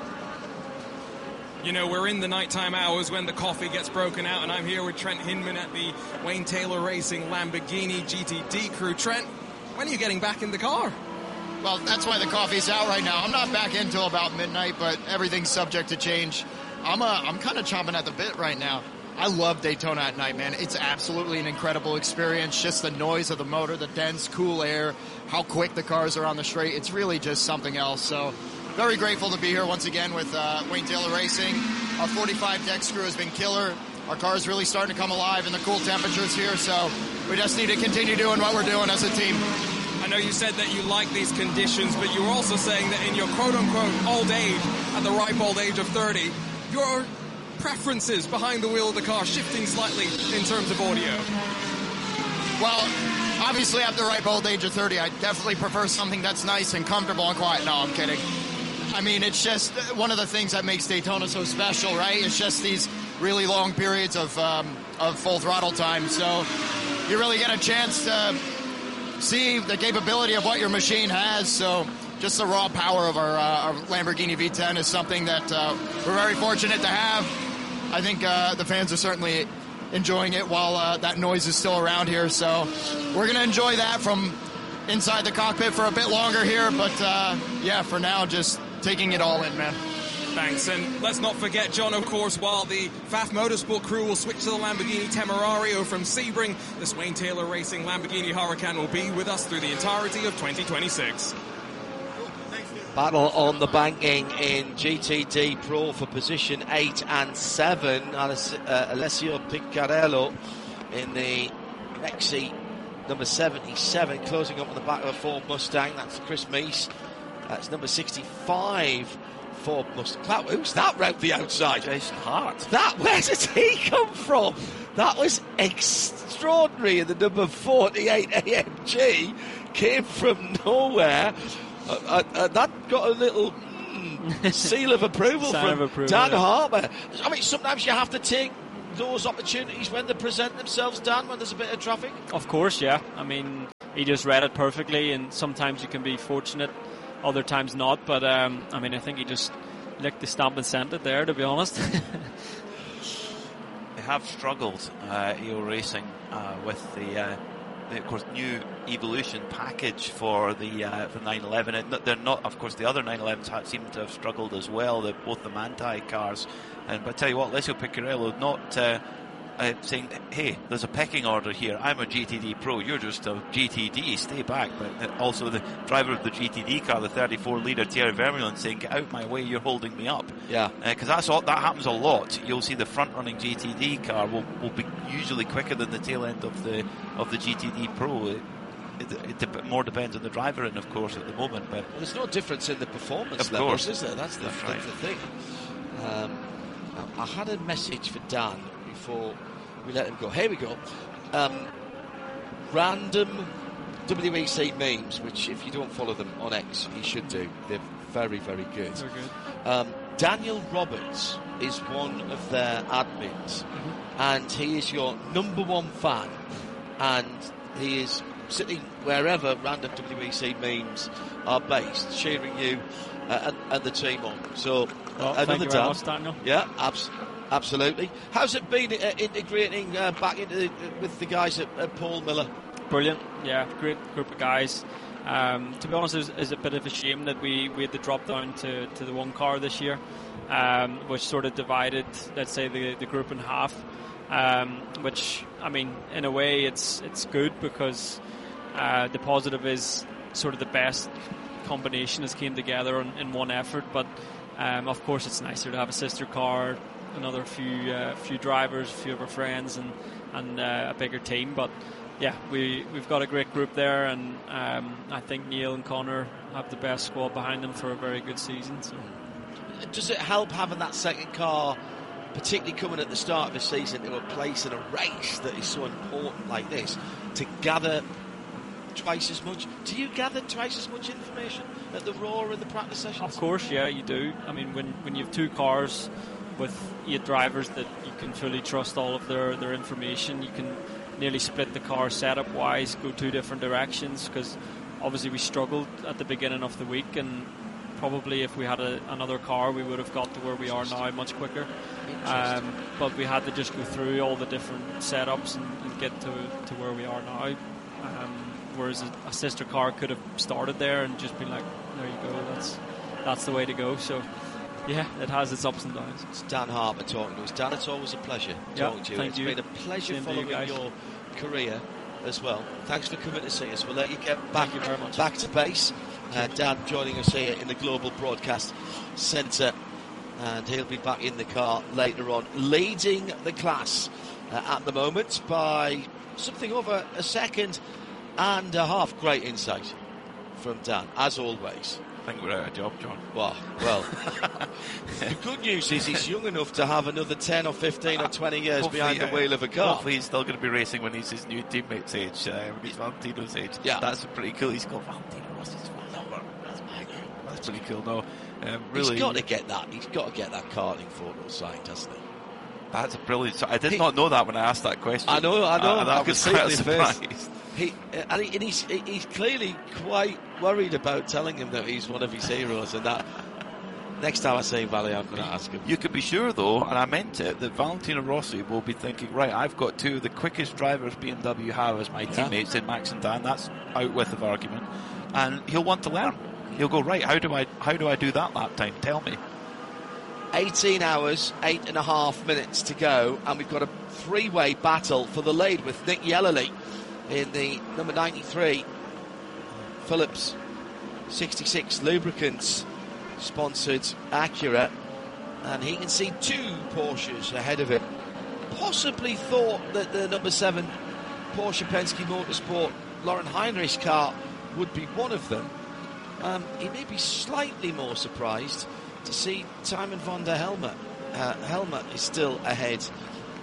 You know, we're in the nighttime hours when the coffee gets broken out, and I'm here with Trent Hinman at the Wayne Taylor Racing Lamborghini GTD crew. Trent, when are you getting back in the car? Well, that's why the coffee's out right now. I'm not back in until about midnight, but everything's subject to change. I'm kind of chomping at the bit right now. I love Daytona at night, man. It's absolutely an incredible experience. Just the noise of the motor, the dense, cool air, how quick the cars are on the straight. It's really just something else. So very grateful to be here once again with Wayne Taylor Racing. Our 45 deck screw has been killer. Our car's really starting to come alive in the cool temperatures here. So we just need to continue doing what we're doing as a team. I know you said that you like these conditions, but you were also saying that in your quote-unquote old age, at the ripe old age of 30, your preferences behind the wheel of the car shifting slightly in terms of audio. Well, obviously at the ripe old age of 30, I definitely prefer something that's nice and comfortable and quiet. No, I'm kidding. I mean, it's just one of the things that makes Daytona so special, right? It's just these really long periods of full throttle time. So you really get a chance to see the capability of what your machine has. So just the raw power of our Lamborghini V10 is something that we're very fortunate to have. I think the fans are certainly enjoying it while that noise is still around here. So we're going to enjoy that from inside the cockpit for a bit longer here. But, yeah, for now, just taking it all in, man. Thanks. And let's not forget, John, of course, while the Pfaff Motorsport crew will switch to the Lamborghini Temerario from Sebring, the Wayne Taylor Racing Lamborghini Huracan will be with us through the entirety of 2026. Battle on the banking in GTD Pro for position 8 and 7. Alessio Piccarello in the Nexi number 77, closing up on the back of a Ford Mustang. That's Chris Meese. That's number 65 Ford Mustang. Who's that round the outside? Jason Hart. Where did he come from? That was extraordinary in the number 48 AMG. came from nowhere. That got a little seal of approval from Dan Harper. I mean, sometimes you have to take those opportunities when they present themselves, Dan, when there's a bit of traffic. Of course, yeah. I mean, he just read it perfectly, and sometimes you can be fortunate, other times not. But I mean, I think he just licked the stamp and sent it there, to be honest. They have struggled, EO Racing, with the of course, new Evolution package for the 911. And they're not, of course, the other 911s seem to have struggled as well. Both the Manthey cars, but I tell you what, Alessio Picciarello not saying, "Hey, there's a pecking order here. I'm a GTD Pro. You're just a GTD. Stay back." But also the driver of the GTD car, the 34-litre Thierry Vermeulen, saying, "Get out my way. You're holding me up." Yeah, because that happens a lot. You'll see the front-running GTD car will be usually quicker than the tail end of the GTD Pro. It more depends on the driver, and of course at the moment. But there's no difference in the performance levels, is there? That's the thing. I had a message for Dan before we let him go. Here we go. Random WEC memes, which if you don't follow them on X, you should do. They're very, very good. Very good. Daniel Roberts is one of their admins, and he is your number one fan, and he is sitting wherever random WEC memes are based, cheering you and the team on. So another Dan. Much, Daniel. Yeah, absolutely. How's it been integrating back into with the guys at Paul Miller? Brilliant. Yeah, great group of guys. To be honest, it's a bit of a shame that we had to drop down to the one car this year, which sort of divided, let's say, the group in half. Which, I mean, in a way, it's good because the positive is sort of the best combination has came together in one effort. But of course, it's nicer to have a sister car, another few drivers, a few of our friends, and a bigger team. But yeah, we've got a great group there, and I think Neil and Connor have the best squad behind them for a very good season. So, does it help having that second car, particularly coming at the start of the season, to a place in a race that is so important like this, to gather twice as much? Do you gather twice as much information at the Raw and the practice sessions? Of course, yeah, you do. I mean, when you have two cars with 8 drivers that you can fully trust all of their information, you can nearly split the car setup wise, go 2 different directions, because obviously we struggled at the beginning of the week, and probably if we had another car we would have got to where we are now much quicker. But we had to just go through all the different setups and get to where we are now. Whereas a sister car could have started there and just been like, there you go, that's the way to go. So yeah, it has its ups and downs. It's Dan Harper talking to us. Dan, it's always a pleasure talking to you. It's been a pleasure following your career as well. Thanks for coming to see us. We'll let you get back to base. Dan joining us here in the Global Broadcast Centre, and he'll be back in the car later on, leading the class at the moment by something over a second and a half. Great insight from Dan, as always. I think we're out of job, John. Well, the good news is he's young enough to have another 10 or 15 or 20 years behind the wheel of a car. Hopefully he's still going to be racing when he's his new teammate's age, when he's Valentino's age. Yeah. That's pretty cool. He's called Valentino Rossi's phone number. That's pretty cool. No, really, he's got to get that. He's got to get that karting photo signed, hasn't he? That's a brilliant. I did not know that when I asked that question. I know. I could see it in his face. He's clearly quite worried about telling him that he's one of his heroes, and that next time I see Valley, I'm going to ask him. You can be sure, though, and I meant it, that Valentino Rossi will be thinking, right, I've got 2 of the quickest drivers BMW have as my teammates in Max and Dan. That's out with of argument, and he'll want to learn. He'll go, right, how do I do that lap time? Tell me. 18 hours, 8.5 minutes to go, and we've got a 3-way battle for the lead with Nick Yellerly in the number 93 Phillips 66 Lubricants sponsored Acura, and he can see 2 Porsches ahead of him. Possibly thought that the number 7 Porsche Penske Motorsport Lauren Heinrich car would be one of them. He may be slightly more surprised to see Timon van der Helmer. Helmer is still ahead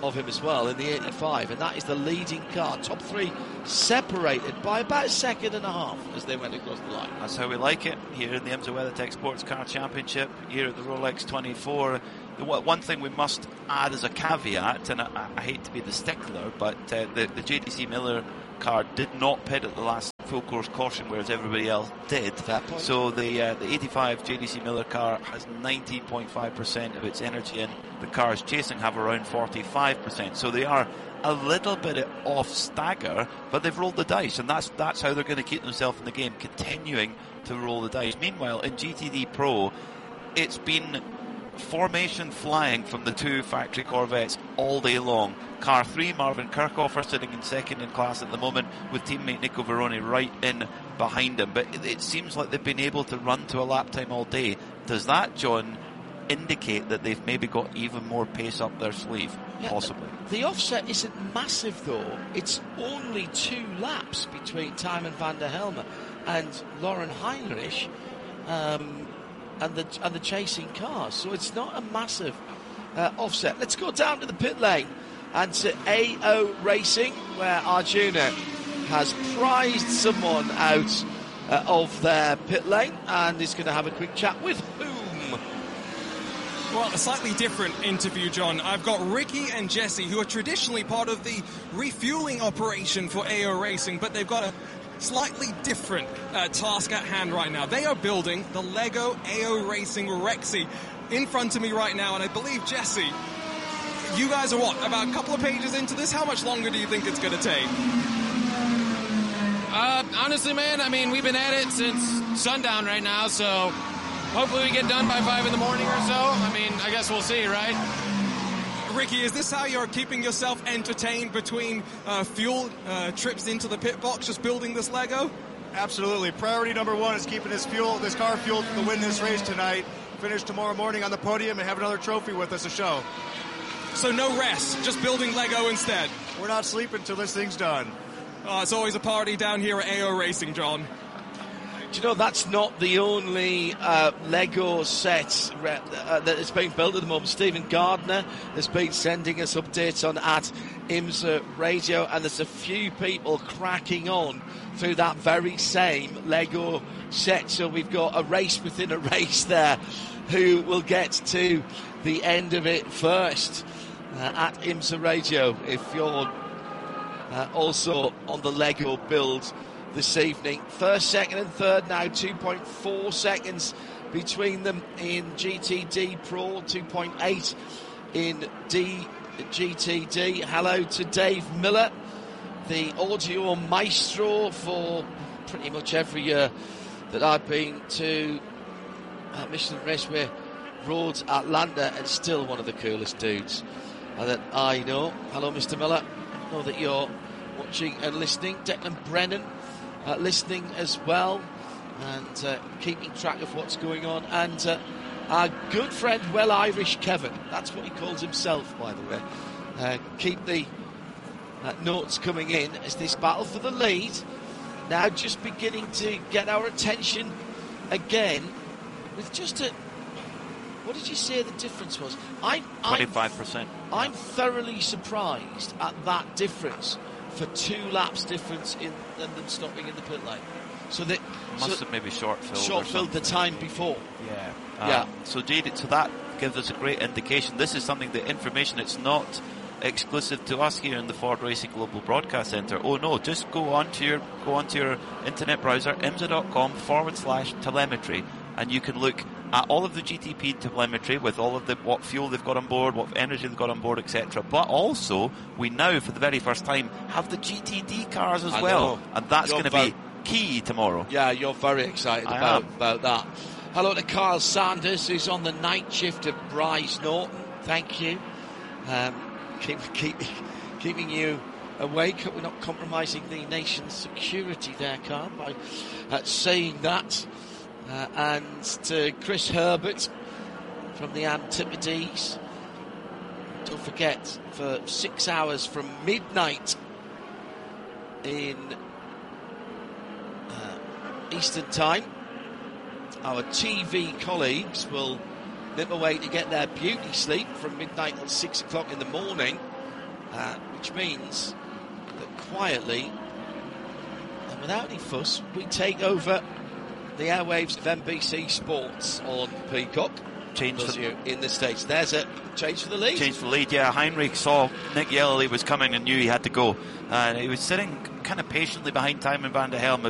of him as well in the 85, and that is the leading car. Top three separated by about a second and a half as they went across the line. That's how we like it here in the IMSA WeatherTech Sports Car Championship, here at the Rolex 24. One thing we must add as a caveat, and I hate to be the stickler, but the JDC Miller car did not pit at the last full course caution, whereas everybody else did. So the 85 JDC Miller car has 19.5% of its energy in. The cars chasing have around 45%. So they are a little bit off stagger, but they've rolled the dice, and that's how they're going to keep themselves in the game, continuing to roll the dice. Meanwhile, in GTD Pro, it's been formation flying from the two factory Corvettes all day long. Car 3, Marvin Kirchhofer sitting in second in class at the moment, with teammate Nico Veroni right in behind him. But it seems like they've been able to run to a lap time all day. Does that, John, indicate that they've maybe got even more pace up their sleeve? Yeah, possibly. The offset isn't massive though. It's only 2 laps between Tijmen van der Helme and Lauren Heinrich and the chasing cars, so it's not a massive offset. Let's go down to the pit lane and to AO Racing, where Arjuna has prized someone out of their pit lane and is going to have a quick chat with whom? Well, a slightly different interview, John. I've got Ricky and Jesse, who are traditionally part of the refueling operation for AO Racing, but they've got a slightly different task at hand right now. They are building the Lego AO Racing Rexy in front of me right now, and I believe, Jesse, you guys are about a couple of pages into this? How much longer do you think it's going to take? Honestly, man, I mean, we've been at it since sundown right now, so hopefully we get done by 5 in the morning or so. I mean, I guess we'll see, right? Ricky, is this how you're keeping yourself entertained between fuel trips into the pit box, just building this Lego? Absolutely. Priority number 1 is keeping this car fueled to win this race tonight, finish tomorrow morning on the podium, and have another trophy with us to show. So no rest, just building Lego instead? We're not sleeping till this thing's done. It's always a party down here at AO Racing, John. Do you know that's not the only Lego set that is being built at the moment? Stephen Gardner has been sending us updates on at IMSA Radio, and there's a few people cracking on through that very same Lego set. So we've got a race within a race there. Who will get to the end of it first at IMSA Radio if you're also on the Lego build this evening. First, second and third now 2.4 seconds between them in GTD Pro, 2.8 in GTD. Hello to Dave Miller, the audio maestro for pretty much every year that I've been to Michelin Raceway Road Atlanta, and still one of the coolest dudes that I know. Hello, Mr. Miller. I know that you're watching and listening. Declan Brennan listening as well, and keeping track of what's going on. And our good friend, Well Irish Kevin, that's what he calls himself, by the way. Keep the notes coming in as this battle for the lead now just beginning to get our attention again. With just what did you say the difference was? 25%. I'm thoroughly surprised at that difference for 2 laps difference in them stopping in the pit lane. So they must have maybe short-filled the time before. Yeah. So that gives us a great indication. This is something, the information, it's not exclusive to us here in the Ford Racing Global Broadcast Centre. Oh no, just go onto your internet browser, imsa.com/telemetry, and you can look at all of the GTP telemetry with all of what fuel they've got on board, what energy they've got on board, etc. But also, we now, for the very first time, have the GTD cars as well. And that's going to be key tomorrow. Yeah, you're very excited about that. Hello to Carl Sanders, who's on the night shift at Bryce Norton. Thank you. Keeping you awake. We're not compromising the nation's security there, Carl, by saying that. And to Chris Herbert from the Antipodes. Don't forget, for 6 hours from midnight in Eastern Time, our TV colleagues will nip away to get their beauty sleep from midnight till 6 o'clock in the morning. which means that quietly and without any fuss, we take over the airwaves of NBC Sports on Peacock. Change for you in the States. There's a change for the lead. Change for the lead, yeah. Heinrich saw Nick Yellow was coming and knew he had to go. And he was sitting kind of patiently behind Tymon van der Helm,